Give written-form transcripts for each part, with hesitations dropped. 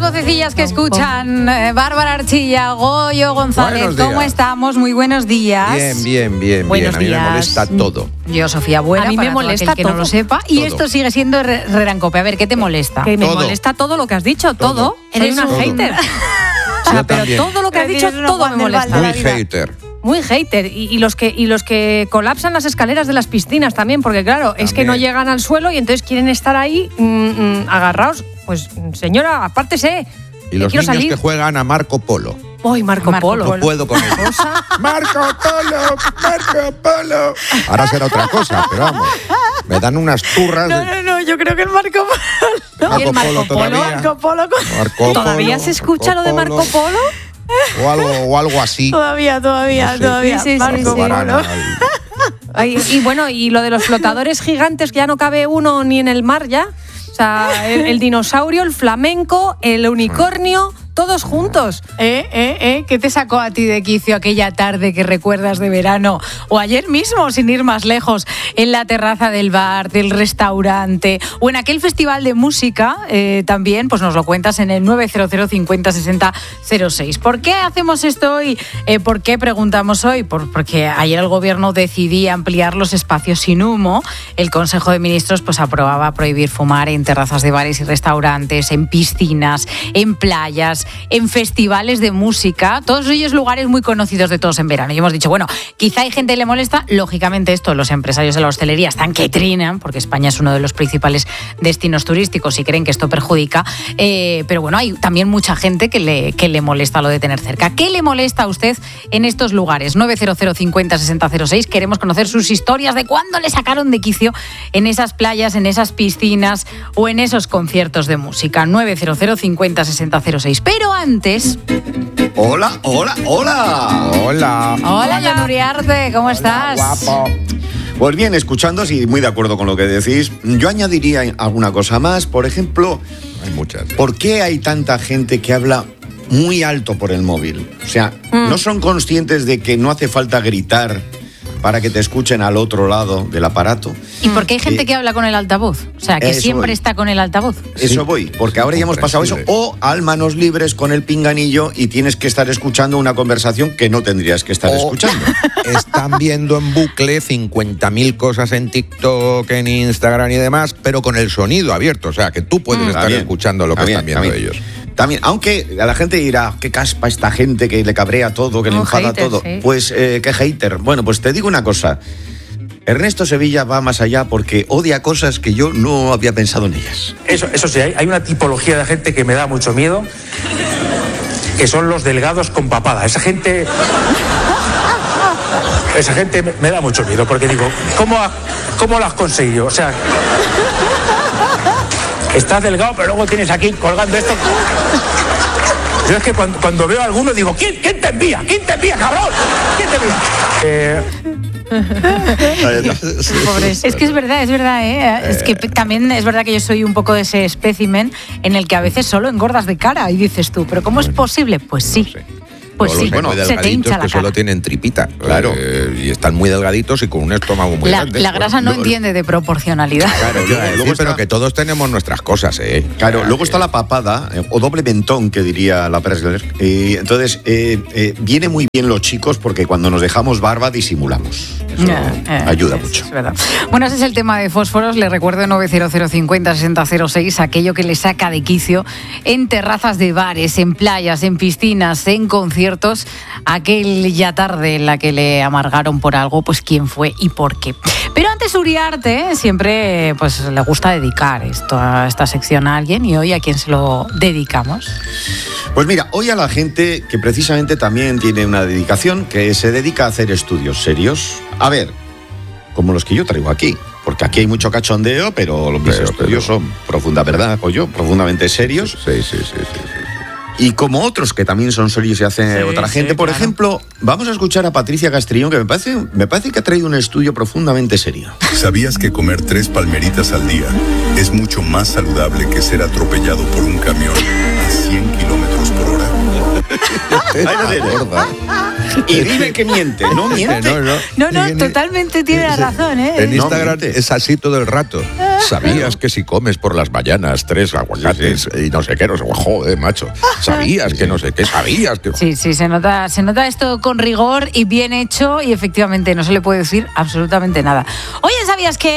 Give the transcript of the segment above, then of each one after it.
vocecillas que escuchan, Bárbara Archilla, Goyo González, ¿cómo estamos? Muy buenos días. Bien. Buenos a mí días. me molesta todo. Yo, Sofía Buena, a mí me molesta aquel que no lo sepa. Y Todo. esto sigue siendo Rerancope. A ver, ¿qué te molesta? Que me Todo. molesta todo lo que has dicho, todo. Soy Eres una un hater. O sea, Yo pero también. todo lo que has dicho, Eres una todo Juan me del molesta. Valde. Muy vida. hater. Muy hater. Y los que colapsan las escaleras de las piscinas también, porque claro, es que no También. llegan al suelo y entonces quieren estar ahí agarrados. Pues señora, apártese. Y los quiero niños salir. que juegan a Marco Polo. Uy, Marco Polo. No puedo con ellos. ¡Marco Polo! Ahora será otra cosa, pero vamos. Me dan unas turras. No, yo creo que el Marco Polo. ¿Y el Marco Polo? Marco Polo. ¿Todavía se escucha lo de Marco Polo? O algo así. Todavía. Sí, Marco Jugarán Polo. Y bueno, y lo de los flotadores gigantes, que ya no cabe uno ni en el mar ya. O sea, el dinosaurio, el flamenco, el unicornio, todos juntos. ¿Qué te sacó a ti de quicio aquella tarde que recuerdas de verano? O ayer mismo, sin ir más lejos, en la terraza del bar, del restaurante, o en aquel festival de música, también, pues nos lo cuentas en el 900 50 60 06. ¿Por qué hacemos esto hoy? ¿Por qué preguntamos hoy? Porque ayer el gobierno decidía ampliar los espacios sin humo. El Consejo de Ministros pues aprobaba prohibir fumar en terrazas de bares y restaurantes, en piscinas, en playas, en festivales de música, todos ellos lugares muy conocidos de todos en verano. Y hemos dicho, bueno, quizá hay gente que le molesta, lógicamente esto, los empresarios de la hostelería están que trinan, porque España es uno de los principales destinos turísticos y creen que esto perjudica, pero bueno, hay también mucha gente que le molesta lo de tener cerca. ¿Qué le molesta a usted en estos lugares? 900 50 60 06, queremos conocer sus historias de cuándo le sacaron de quicio en esas playas, en esas piscinas o en esos conciertos de música. 900 50 60 06. Pero antes... Hola. Hola. Hola, Jan Uriarte, ¿cómo estás? Guapo. Pues bien, escuchando, sí, muy de acuerdo con lo que decís. Yo añadiría alguna cosa más. Por ejemplo, Hay muchas. ¿por qué hay tanta gente que habla muy alto por el móvil? O sea, ¿no son conscientes de que no hace falta gritar para que te escuchen al otro lado del aparato? ¿Y por qué hay gente que habla con el altavoz? O sea, que Eso siempre voy. está con el altavoz. Eso voy, porque ahora ya hemos pasado eso. O al manos libres con el pinganillo y tienes que estar escuchando una conversación que no tendrías que estar escuchando. Están viendo en bucle 50.000 cosas en TikTok, en Instagram y demás, pero con el sonido abierto. O sea, que tú puedes estar También, escuchando lo que también, están viendo también. ellos. También, aunque a la gente dirá, qué caspa esta gente que le cabrea todo, que le Un enfada hater, todo. sí. Pues, qué hater. Bueno, pues te digo una cosa. Ernesto Sevilla va más allá porque odia cosas que yo no había pensado en ellas. Eso sí, hay una tipología de gente que me da mucho miedo, que son los delgados con papada. Esa gente me da mucho miedo, porque digo, ¿cómo lo has conseguido? O sea, estás delgado, pero luego tienes aquí colgando esto. Yo es que cuando veo a alguno digo, ¿quién te envía? ¿Quién te envía, cabrón? ¿Quién te envía? Es que es verdad, Es que también es verdad que yo soy un poco de ese espécimen en el que a veces solo engordas de cara y dices tú, ¿pero cómo es posible? Pues sí. Pues Todos sí, los muy se te delgaditos hincha la que solo cara. tienen tripita. Claro. Y están muy delgaditos y con un estómago muy grande. La grasa no Lo- entiende de proporcionalidad. Claro, Yo iba a decir, luego está- pero que todos tenemos nuestras cosas, ¿eh? Claro, luego Que- está la papada, o doble mentón, que diría la Presler. Y entonces, viene muy bien los chicos porque cuando nos dejamos barba disimulamos. Eso ayuda mucho. Es verdad. Bueno, ese es el tema de fósforos. Le recuerdo 900 50 60 06, aquello que le saca de quicio en terrazas de bares, en playas, en piscinas, en conciertos. Aquella tarde en la que le amargaron por algo, pues quién fue y por qué. Pero antes Uriarte siempre pues le gusta dedicar esta sección a alguien, y hoy ¿a quién se lo dedicamos? Pues mira, hoy a la gente que precisamente también tiene una dedicación, que se dedica a hacer estudios serios. A ver, como los que yo traigo aquí, porque aquí hay mucho cachondeo, pero mis estudios son profunda verdad, profundamente serios. Sí. Y como otros que también son serios y hace otra gente. Por ejemplo, vamos a escuchar a Patricia Castrillón, que me parece que ha traído un estudio profundamente serio. ¿Sabías que comer 3 palmeritas al día es mucho más saludable que ser atropellado por un camión a 100 kilómetros por hora? Ahí lo tienes. Gorda. Y dime que miente, no miente. No, totalmente tiene la razón, ¿eh? En Instagram miente. es así todo el rato. ¿Sabías que si comes por las mañanas 3 aguacates y no sé qué, no sé, joder, macho? ¿Sabías que no sé qué? ¿Sabías que...? Sí, se nota esto con rigor y bien hecho y efectivamente no se le puede decir absolutamente nada. Oye, ¿sabías que...?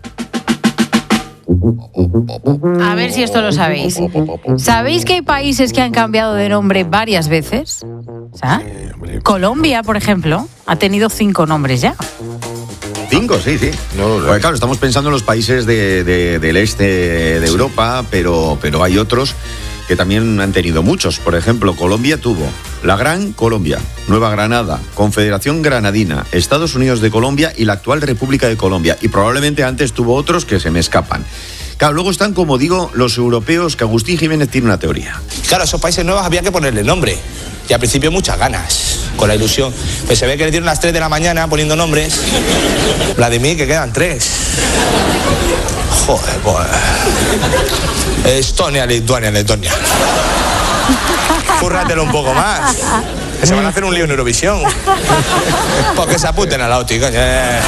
A ver si esto lo sabéis. ¿Sabéis que hay países que han cambiado de nombre varias veces? ¿Sabes? Colombia, por ejemplo, ha tenido 5 nombres ya. 5, sí. Porque, claro, estamos pensando en los países del este de Europa, pero hay otros que también han tenido muchos. Por ejemplo, Colombia tuvo la Gran Colombia, Nueva Granada, Confederación Granadina, Estados Unidos de Colombia y la actual República de Colombia. Y probablemente antes tuvo otros que se me escapan. Claro, luego están, como digo, los europeos, que Agustín Jiménez tiene una teoría. Claro, a esos países nuevos había que ponerle nombre. Y al principio muchas ganas, con la ilusión. Pues se ve que le dieron las 3 de la mañana poniendo nombres. Vladimir, que quedan 3. Joder, pues... Estonia, Lituania. Cúrratelo un poco más. Que se van a hacer un lío en Eurovisión. Porque se apunten a la OTI, coño.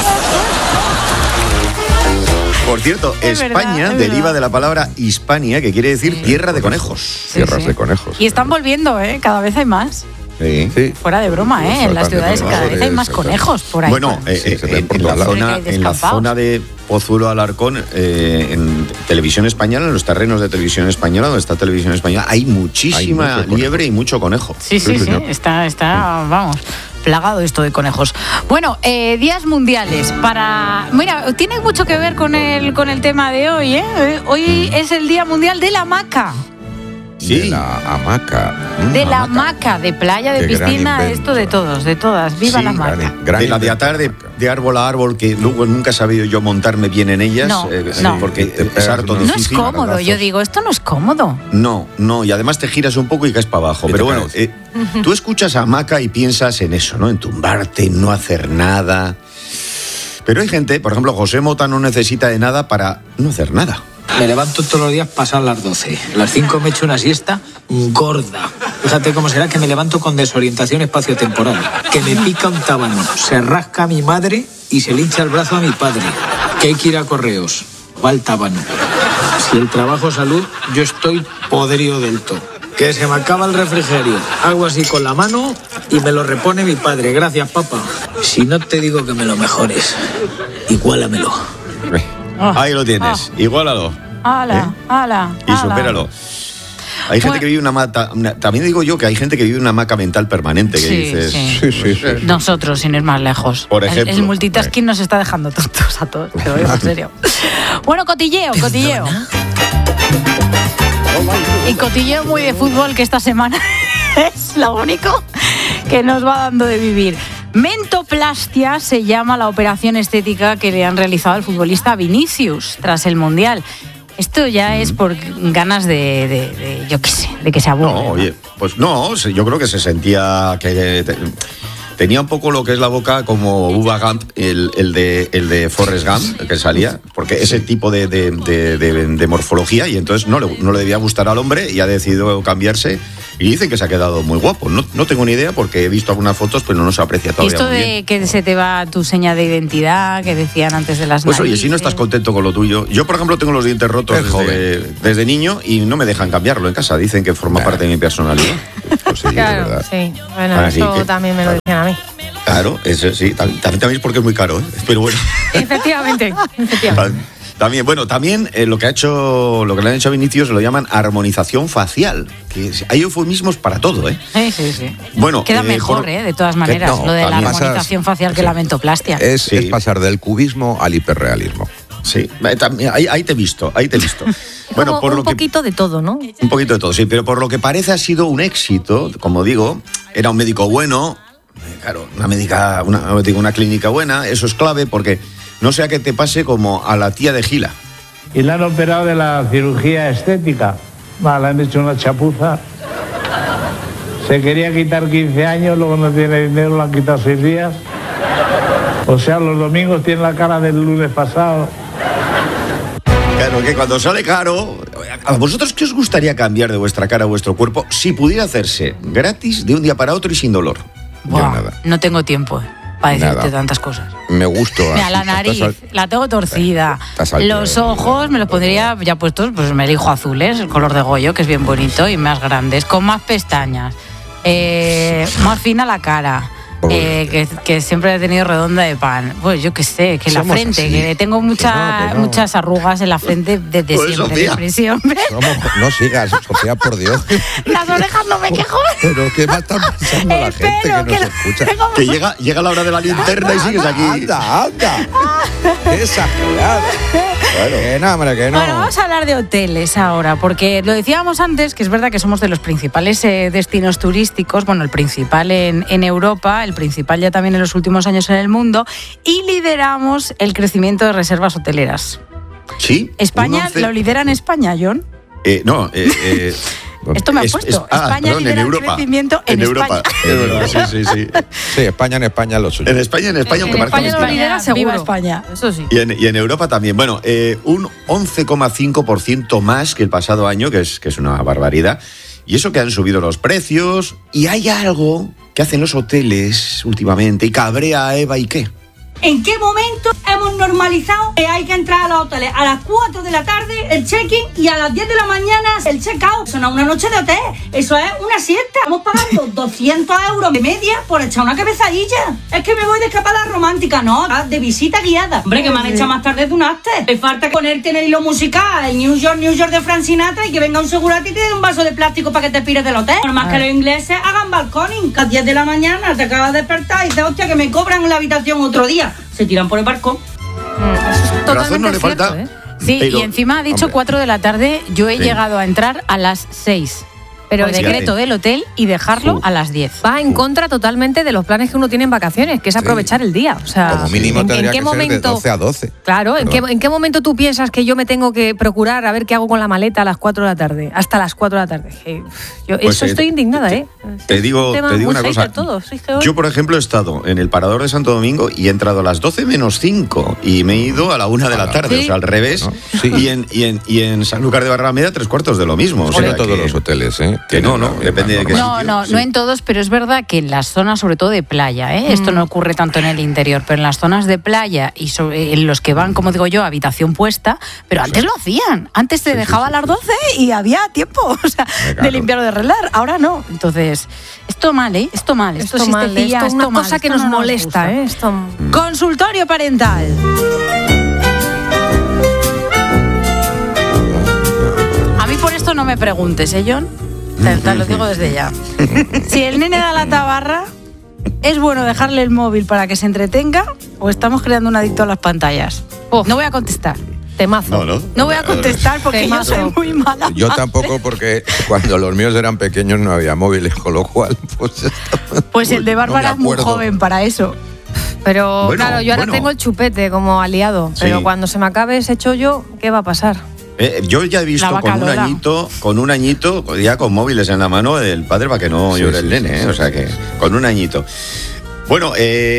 Por cierto, Es España verdad. deriva de la palabra Hispania, que quiere decir tierra de conejos. Tierras de conejos. Y están volviendo, ¿eh? Cada vez hay más. Sí. Sí. Fuera de broma, ¿eh? En las ciudades cada vez hay más conejos por ahí. Bueno, Sí, se ven por en todos la lados. zona, Hay en la descampados. zona de Pozuelo Alarcón, en televisión española, en los terrenos de televisión española, donde está televisión española, hay muchísima mucho conejo. liebre y mucho conejo. Sí, señor. está, vamos, plagado esto de conejos. Bueno, días mundiales para... Mira, tiene mucho que ver con el tema de hoy, ¿eh? Hoy es el Día Mundial de la Hamaca. De la hamaca. De la hamaca, de playa, de Qué gran piscina, invento. esto de todos, de todas. ¡Viva Sí, la hamaca! Gran De la de invento. atar de árbol a árbol, que luego nunca he sabido yo montarme bien en ellas, No, no. porque Te es pegas harto unos- No es difícil. cómodo, yo manodazos. digo, esto no es cómodo. No, y además te giras un poco y caes para abajo. Y Pero te bueno, caes. tú escuchas a hamaca y piensas en eso, ¿no? En tumbarte, en no hacer nada. Pero hay gente, por ejemplo, José Mota no necesita de nada para no hacer nada. Me levanto todos los días pasadas las 12. A las 5 me echo una siesta gorda. Fíjate cómo será que me levanto con desorientación espaciotemporal. Que me pica un tábano, se rasca a mi madre y se le hincha el brazo a mi padre. Que hay que ir a correos. Va el tábano. Si el trabajo es salud, yo estoy podrido del todo. Que se me acaba el refrigerio. Hago así con la mano y me lo repone mi padre. Gracias, papá. Si no te digo que me lo mejores, igualamelo. Ahí lo tienes, igualalo. ¡Hala, hala! Y supéralo. Hay gente Bueno. que vive también digo yo que hay gente que vive una hamaca mental permanente, que Sí, dices... sí. Sí. Nosotros, sin ir más lejos. Por ejemplo. El multitasking nos está dejando tontos a todos, te lo digo en serio. Bueno, cotilleo. Y cotilleo muy de fútbol, que esta semana es lo único que nos va dando de vivir. Mentoplastia se llama la operación estética que le han realizado al futbolista Vinicius tras el Mundial. Esto ya es por ganas de yo qué sé, de que se aburre. No, oye, pues no, yo creo que se sentía que tenía un poco lo que es la boca como Uva Gump, el de Forrest Gump, que salía, porque ese tipo de morfología, y entonces no le debía gustar al hombre y ha decidido cambiarse. Y dicen que se ha quedado muy guapo. No tengo ni idea porque he visto algunas fotos, pero no se aprecia todavía Esto muy de bien. que se te va tu seña de identidad, que decían antes de las Pues oye, si no narices. estás contento con lo tuyo. Yo, por ejemplo, tengo los dientes rotos Es joven. desde niño y no me dejan cambiarlo en casa. Dicen que forma parte de mi personalidad. Pues sí, de Claro, verdad. sí. Bueno, Así eso que- también me lo dicen a mí. Claro, eso sí. También es porque es muy caro, ¿eh? Pero bueno. Efectivamente. También, bueno, también lo que le han hecho a Vinicius lo llaman armonización facial. Que hay eufemismos para todo, ¿eh? Sí. Bueno, Queda mejor, de todas maneras, no, lo de la también armonización facial que sí. la mentoplastia. Es pasar del cubismo al hiperrealismo. Sí, también, ahí te he visto. Bueno, Como por un lo que poquito de todo, ¿no? un poquito de todo, sí, pero por lo que parece ha sido un éxito, como digo, era un médico bueno, claro, una clínica buena, eso es clave porque no sea que te pase como a la tía de Gila. Y le han operado de la cirugía estética. Le han hecho una chapuza. Se quería quitar 15 años, luego no tiene dinero, lo han quitado 6 días. O sea, los domingos tiene la cara del lunes pasado. Claro, que cuando sale caro, ¿a vosotros qué os gustaría cambiar de vuestra cara a vuestro cuerpo si pudiera hacerse gratis de un día para otro y sin dolor? Buah, nada. no tengo tiempo para decirte Nada. tantas cosas. Me gustó. Mira, la nariz, la tengo torcida. Los ojos me los pondría ya puestos, pues me elijo azules, el color de Goyo, que es bien bonito, y más grandes, con más pestañas, más fina la cara. Que siempre he tenido redonda de pan. Pues yo qué sé, que la Somos frente, así. que tengo muchas arrugas en la frente desde Pues, siempre, Sofía. de presión. No sigas, Sofía, por Dios. Las orejas no me quejo. Pero ¿qué va a estar pensando la El gente pelo, que que nos escucha? Que llega la hora de la linterna y sigues aquí. Anda. Qué exagerada. Que no, hombre, que no. Bueno, vamos a hablar de hoteles ahora, porque lo decíamos antes, que es verdad que somos de los principales destinos turísticos, bueno, el principal en Europa, el principal ya también en los últimos años en el mundo, y lideramos el crecimiento de reservas hoteleras. Sí. España lo lidera en España, John. Esto me ha puesto. España lidera en el Europa. crecimiento en Europa. España. Sí. Sí, España lo suyo. En España, aunque parezca España lo mentira. lidera seguro. Viva España. Eso sí. Y en Europa también. Bueno, un 11,5% más que el pasado año, que es una barbaridad. Y eso que han subido los precios. Y hay algo que hacen los hoteles últimamente y cabrea a Eva, ¿y qué? ¿En qué momento hemos normalizado que hay que entrar a los hoteles a las 4 de la tarde el check-in y a las 10 de la mañana el check-out? Eso no es una noche de hotel, eso es una siesta. Estamos pagando 200 euros de media por echar una cabezadilla. Es que me voy de escapada romántica, no, de visita guiada. Hombre, que me han echado más tarde de un after. Me falta ponerte en el hilo musical, el New York de Frank Sinatra, y que venga un segurata y te dé un vaso de plástico para que te pires del hotel. Por más que los ingleses hagan balconing. A las 10 de la mañana te acabas de despertar y dices, hostia, que me cobran en la habitación otro día. Se tiran por el barco. Razón no le cierto, falta. ¿eh? Sí, Pero, y encima ha dicho hombre. 4 de la tarde, yo he Sí. llegado a entrar a las 6. Pero Pues decreto fíjate. del hotel y dejarlo a las 10. Va en contra totalmente de los planes que uno tiene en vacaciones, que es aprovechar el día. O sea, Como mínimo ¿en tendría qué que ser de momento? 12 a 12. Claro, Perdón. ¿en qué momento tú piensas que yo me tengo que procurar a ver qué hago con la maleta a las 4 de la tarde? Hasta las 4 de la tarde. Yo Pues, eso estoy indignada, ¿eh? Te digo Un tema una muy cosa. hater todo, sí, que hoy- Yo, por ejemplo, he estado en el Parador de Santo Domingo y he entrado a las 12 menos 5 y me he ido a la 1 de la tarde, Sí. o sea, al revés. ¿No? Sí. Y en Sanlúcar de Barrameda, 3/4 de lo mismo. O Bueno, sea, todos que- los hoteles, ¿eh? que no, Tienen depende de qué norma. No, sitio, no, sí. no en todos, pero es verdad que en las zonas, sobre todo de playa, esto no ocurre tanto en el interior, pero en las zonas de playa y en los que van, como digo yo, habitación puesta, pero antes lo hacían, antes te dejaba a las 12 y había tiempo, o sea, Claro. de limpiar o de arreglar, ahora no. Entonces, esto mal, ¿eh? Esto mal, Esto esto mal, siestecilla, esto es una mal, cosa que esto nos no molesta, gusta. ¿eh? Esto... Consultorio parental. A mí por esto no me preguntes, ¿eh, John? Te lo digo desde ya. Si el nene da la tabarra, ¿es bueno dejarle el móvil para que se entretenga o estamos creando un adicto a las pantallas? No voy a contestar. Temazo. No voy a contestar porque yo Temazo. soy muy mala. Yo tampoco, porque cuando los míos eran pequeños no había móviles, con lo cual, pues... Pues el de Bárbara es muy acuerdo. joven para eso. Pero Bueno, claro, yo ahora bueno. tengo el chupete como aliado, Sí. pero cuando se me acabe ese chollo, ¿qué va a pasar? Yo ya he visto La vaca con un añito, ya con móviles en la mano, el padre para que no Sí, llore sí, el nene, sí, o sea que con un añito. Bueno,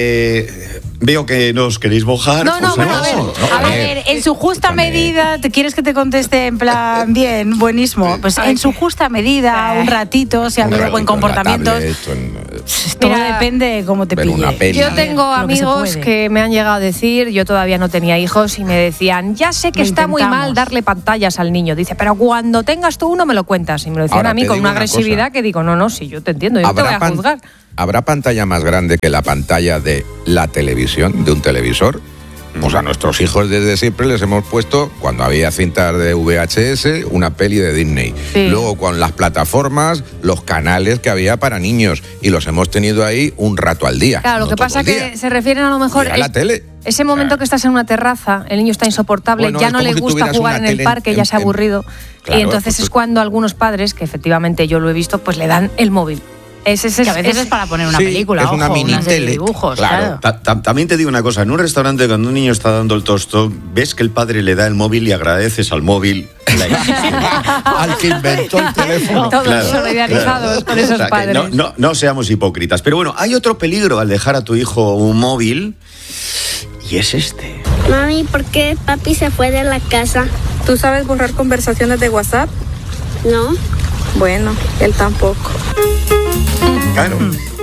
veo que nos queréis mojar. No, no, pues bueno, a ver, A ver, en su justa escúchame. medida, ¿te quieres que te conteste en plan bien, buenísimo? Pues en su justa medida, un ratito, si ha habido buen comportamiento. Todo Mira, depende de cómo te ver pille. una peli. Yo tengo Lo que se amigos puede. que me han llegado a decir, yo todavía no tenía hijos, y me decían, ya sé que Lo está muy intentamos. mal darle pantallas al niño. Dice, pero cuando tengas tú uno me lo cuentas. Y me lo decían Ahora, a mí te con digo una una agresividad cosa. que digo, no, sí, yo te entiendo, yo no te voy a juzgar. ¿Habrá pantalla más grande que la pantalla de la televisión, de un televisor? Pues a nuestros hijos desde siempre les hemos puesto, cuando había cintas de VHS, una peli de Disney. Sí. Luego con las plataformas, los canales que había para niños. Y los hemos tenido ahí un rato al día. Claro, lo no que todo pasa el que día. se refieren a lo mejor... Mira la tele. Ese momento O sea, que estás en una terraza, el niño está insoportable, Bueno, ya es no como le si gusta tuvieras jugar una en el tele parque, ya se ha aburrido. Claro, y entonces pues es cuando algunos padres, que efectivamente yo lo he visto, pues le dan el móvil. Que a veces es para poner una Sí, película, es una ojo, mini serie de tele, dibujos, claro. claro. También te digo una cosa, en un restaurante cuando un niño está dando el tostón, ves que el padre le da el móvil y agradeces al móvil la existencia. Al que inventó el teléfono. Todos Claro, solidarizados con esos O sea, que padres. no seamos hipócritas. Pero bueno, hay otro peligro al dejar a tu hijo un móvil y es este. Mami, ¿por qué papi se fue de la casa? ¿Tú sabes borrar conversaciones de WhatsApp? No. Bueno, él tampoco. Claro.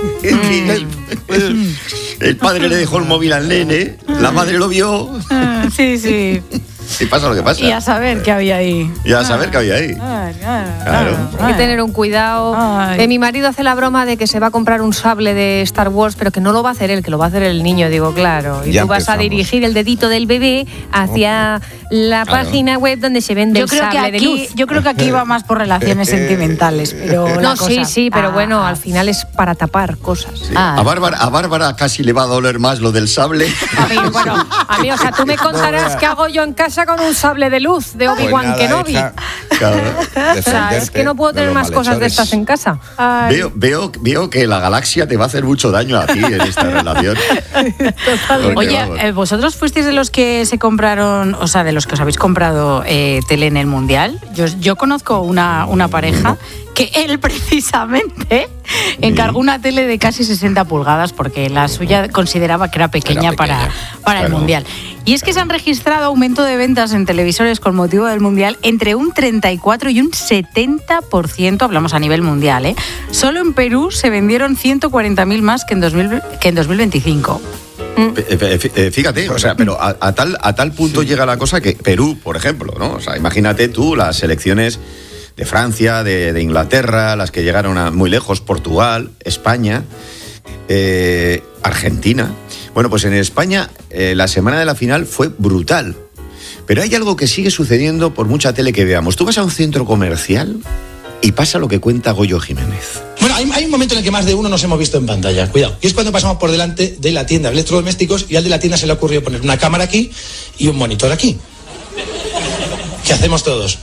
El padre le dejó el móvil al nene, la madre lo vio. Sí. Y pasa lo que pasa. Y a saber qué había ahí. Y a saber qué había ahí. Claro. Hay que tener un cuidado. Mi marido hace la broma de que se va a comprar un sable de Star Wars, pero que no lo va a hacer él, que lo va a hacer el niño. Digo, claro. Y ya tú vas a dirigir el dedito del bebé hacia la página web donde se vende el sable de luz. Yo creo que aquí va más por relaciones sentimentales, pero no, sí, pero bueno, al final es para tapar cosas. Sí. A Bárbara casi le va a doler más lo del sable. A mí, o sea, tú me contarás qué hago yo en casa con un sable de luz de Obi-Wan Kenobi. O sea, es que no puedo tener más cosas de estas en casa. Veo que la galaxia te va a hacer mucho daño a ti en esta relación. Oye, ¿vosotros fuisteis de los que se compraron, o sea, de los que os habéis comprado tele en el Mundial? Yo conozco una pareja que él precisamente encargó una tele de casi 60 pulgadas porque la suya consideraba que era pequeña. Para el Mundial. Y es que se han registrado aumento de ventas en televisores con motivo del Mundial entre un 34 y un 70%, hablamos a nivel mundial, ¿eh? Solo en Perú se vendieron 140.000 más que en 2025. Fíjate, o sea, pero a tal punto llega la cosa que Perú, por ejemplo, ¿no? O sea, imagínate tú las selecciones de Francia, de Inglaterra, las que llegaron muy lejos, Portugal, España, Argentina. Bueno, pues en España la semana de la final fue brutal. Pero hay algo que sigue sucediendo por mucha tele que veamos. Tú vas a un centro comercial y pasa lo que cuenta Goyo Jiménez. Bueno, hay un momento en el que más de uno nos hemos visto en pantalla, cuidado. Y es cuando pasamos por delante de la tienda de electrodomésticos y al de la tienda se le ocurrió poner una cámara aquí y un monitor aquí. ¿Qué hacemos todos?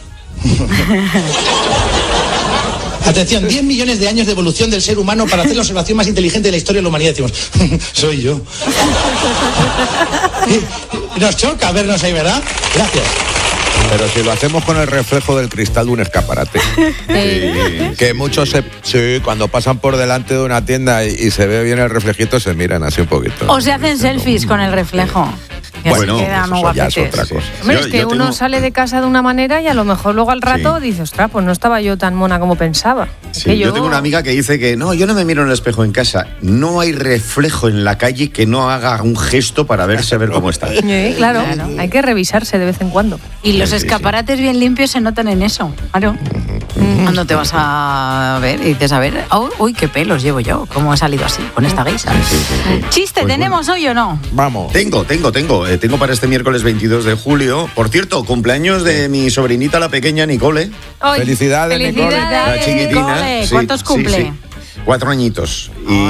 Atención, 10 millones de años de evolución del ser humano para hacer la observación más inteligente de la historia de la humanidad. Decimos, soy yo. Nos choca vernos ahí, ¿verdad? Gracias. Pero si lo hacemos con el reflejo del cristal de un escaparate. Que muchos cuando pasan por delante de una tienda y se ve bien el reflejito, se miran así un poquito. O se hacen selfies con el reflejo. Bueno, eso ya es otra cosa. Hombre, es que uno sale de casa de una manera y a lo mejor luego al rato dice, ostras, pues no estaba yo tan mona como pensaba. Sí, yo tengo una amiga que dice que no, yo no me miro en el espejo en casa. No hay reflejo en la calle que no haga un gesto para verse, a ver cómo está. Claro, hay que revisarse de vez en cuando. Y los escaparates bien limpios se notan en eso, claro. Cuando te vas a ver y dices, a ver, uy, qué pelos llevo yo, cómo he salido así, con esta guisa. Chiste, pues ¿tenemos hoy o no? Vamos. Tengo para este miércoles 22 de julio. Por cierto, cumpleaños de mi sobrinita, la pequeña Nicole. Felicidades, Nicole. La chiquitina. ¿Cuántos cumple? Sí. 4 añitos.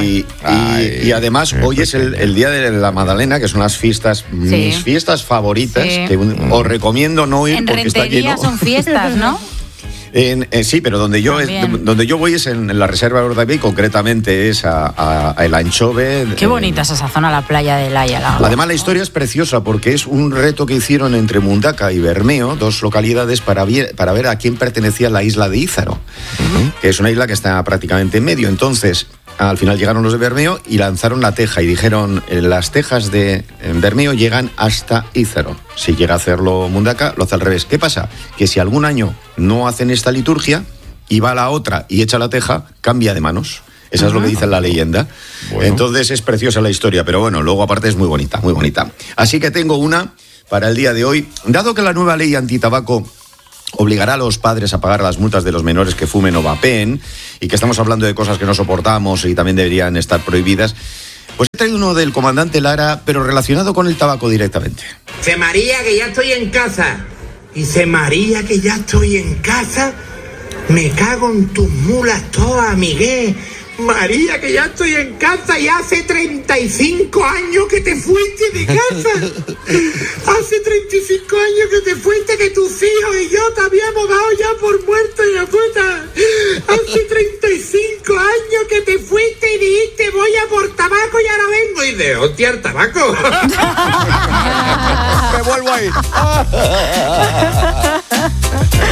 Y además hoy es el día de la Magdalena, que son las fiestas, mis fiestas favoritas, que os recomiendo no ir porque está lleno. En Rentería son fiestas, ¿no? Sí, pero donde yo voy es en la Reserva de Ordavia y concretamente es a El Anchove. Qué bonita es esa zona, la playa de Laia. Además la historia es preciosa porque es un reto que hicieron entre Mundaca y Bermeo, 2 localidades, para ver a quién pertenecía la isla de Ízaro, que es una isla que está prácticamente en medio. Entonces, al final llegaron los de Bermeo y lanzaron la teja y dijeron, las tejas de Bermeo llegan hasta Ízaro. Si llega a hacerlo Mundaca, lo hace al revés. ¿Qué pasa? Que si algún año no hacen esta liturgia y va a la otra y echa la teja, cambia de manos. Esa es lo que dice la leyenda. Bueno. Entonces es preciosa la historia, pero bueno, luego aparte es muy bonita, muy bonita. Así que tengo una para el día de hoy. Dado que la nueva ley antitabaco obligará a los padres a pagar las multas de los menores que fumen o vapeen, y que estamos hablando de cosas que no soportamos y también deberían estar prohibidas, pues he traído uno del comandante Lara, pero relacionado con el tabaco directamente. Dice María que ya estoy en casa. Dice María que ya estoy en casa. Me cago en tus mulas todas, Miguel. María, que ya estoy en casa y hace 35 años que te fuiste de casa. Hace 35 años que te fuiste, que tus hijos y yo te habíamos dado ya por muerto y a puta. Hace 35 años que te fuiste y dijiste voy a por tabaco y ahora vengo. Y de hostia, el tabaco. Me vuelvo a ir.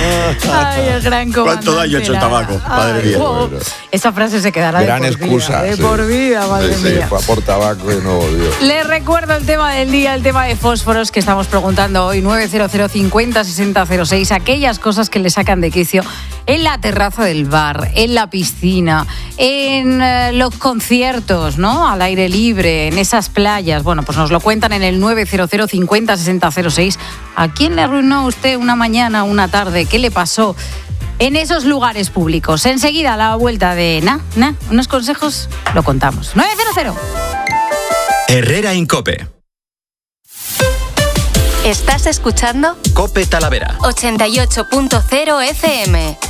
Ay, el gran comandante. ¿Cuánto daño ha hecho el tabaco? Madre mía. Esa frase se quedará Gran de por excusa. vida. De por vida, madre mía. Fue a por tabaco y no volvió. Les recuerdo el tema del día, el tema de fósforos que estamos preguntando hoy, 900 50 60 06, aquellas cosas que le sacan de quicio en la terraza del bar, en la piscina, en los conciertos, ¿no? Al aire libre, en esas playas. Bueno, pues nos lo cuentan en el 900 50 60 06. ¿A quién le arruinó usted una mañana, una tarde? ¿Qué le pasó en esos lugares públicos? Enseguida, a la vuelta de unos consejos, lo contamos. 900. Herrera Incope. ¿Estás escuchando? Cope Talavera. 88.0 FM.